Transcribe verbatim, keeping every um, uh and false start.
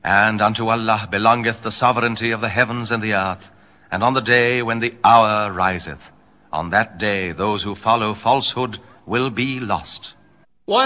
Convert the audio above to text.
And unto Allah belongeth the sovereignty of the heavens and the earth, and on the day when the hour riseth, on that day those who follow falsehood will be lost.